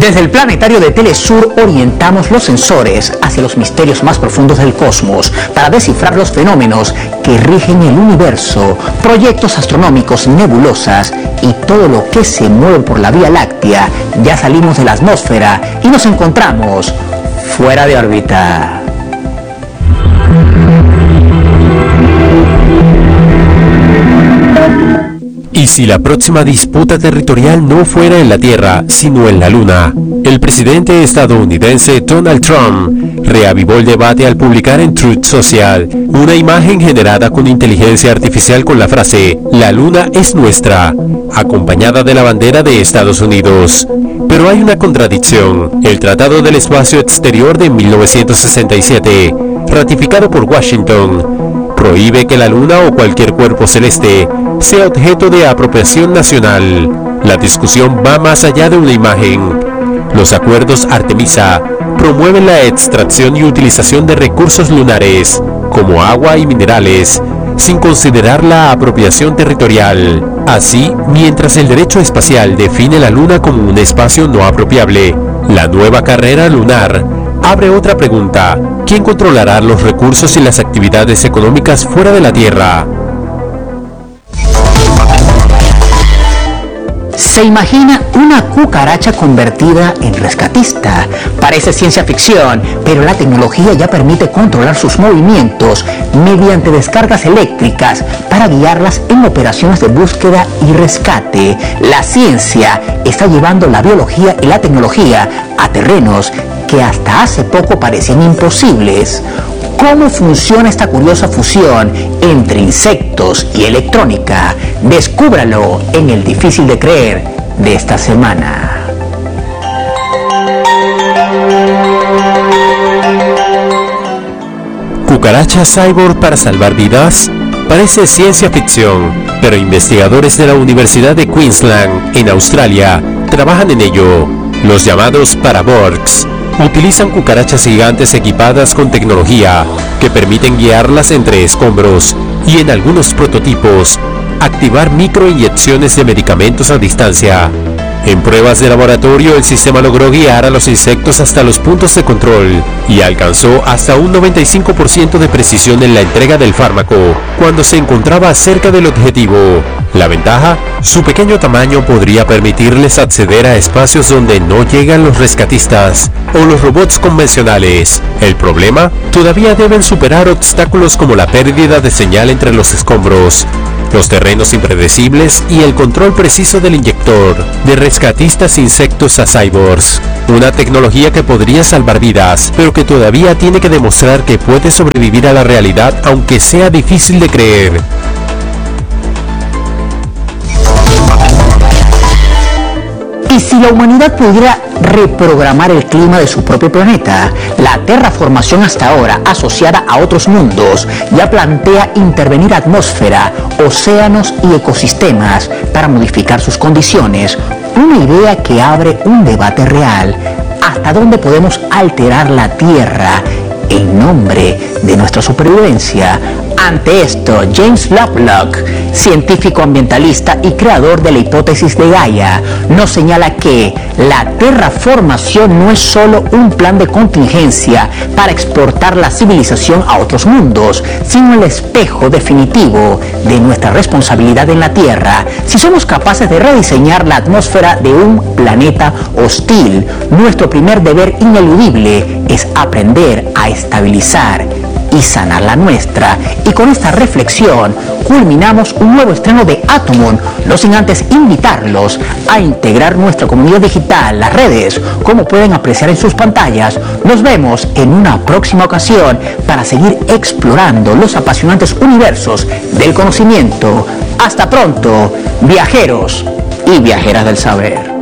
Desde el planetario de Telesur orientamos los sensores hacia los misterios más profundos del cosmos para descifrar los fenómenos que rigen el universo, proyectos astronómicos, nebulosas y todo lo que se mueve por la Vía Láctea. Ya salimos de la atmósfera y nos encontramos fuera de órbita. ¿Y si la próxima disputa territorial no fuera en la Tierra, sino en la Luna? El presidente estadounidense Donald Trump reavivó el debate al publicar en Truth Social una imagen generada con inteligencia artificial con la frase "La Luna es nuestra", acompañada de la bandera de Estados Unidos. Pero hay una contradicción. El Tratado del Espacio Exterior de 1967, ratificado por Washington, prohíbe que la Luna o cualquier cuerpo celeste sea objeto de apropiación nacional. La discusión va más allá de una imagen. Los acuerdos Artemisa promueven la extracción y utilización de recursos lunares, como agua y minerales, sin considerar la apropiación territorial. Así, mientras el derecho espacial define la Luna como un espacio no apropiable, la nueva carrera lunar abre otra pregunta: ¿quién controlará los recursos y las actividades económicas fuera de la Tierra? ¿Se imagina una cucaracha convertida en rescatista? Parece ciencia ficción, pero la tecnología ya permite controlar sus movimientos mediante descargas eléctricas para guiarlas en operaciones de búsqueda y rescate. La ciencia está llevando la biología y la tecnología a terrenos que hasta hace poco parecían imposibles. ¿Cómo funciona esta curiosa fusión entre insectos y electrónica? Descúbralo en el difícil de creer de esta semana. ¿Cucaracha cyborg para salvar vidas? Parece ciencia ficción, pero investigadores de la Universidad de Queensland, en Australia, trabajan en ello. Los llamados paraborgs utilizan cucarachas gigantes equipadas con tecnología que permiten guiarlas entre escombros y, en algunos prototipos, activar microinyecciones de medicamentos a distancia. En pruebas de laboratorio, el sistema logró guiar a los insectos hasta los puntos de control y alcanzó hasta un 95% de precisión en la entrega del fármaco cuando se encontraba cerca del objetivo. La ventaja: su pequeño tamaño podría permitirles acceder a espacios donde no llegan los rescatistas o los robots convencionales. El problema: todavía deben superar obstáculos como la pérdida de señal entre los escombros, los terrenos impredecibles y el control preciso del inyector. De rescatistas insectos a cyborgs, una tecnología que podría salvar vidas, pero que todavía tiene que demostrar que puede sobrevivir a la realidad, aunque sea difícil de creer. ¿Y si la humanidad pudiera reprogramar el clima de su propio planeta? La terraformación, hasta ahora asociada a otros mundos, ya plantea intervenir atmósfera, océanos y ecosistemas para modificar sus condiciones. Una idea que abre un debate real. ¿Hasta dónde podemos alterar la Tierra en nombre de nuestra supervivencia? Ante esto, James Lovelock, científico ambientalista y creador de la hipótesis de Gaia, nos señala que la terraformación no es solo un plan de contingencia para exportar la civilización a otros mundos, sino el espejo definitivo de nuestra responsabilidad en la Tierra. Si somos capaces de rediseñar la atmósfera de un planeta hostil, nuestro primer deber ineludible es aprender a estabilizar y sanar la nuestra. Y con esta reflexión culminamos un nuevo estreno de Atomon, no sin antes invitarlos a integrar nuestra comunidad digital, las redes, como pueden apreciar en sus pantallas. Nos vemos en una próxima ocasión para seguir explorando los apasionantes universos del conocimiento. Hasta pronto, viajeros y viajeras del saber.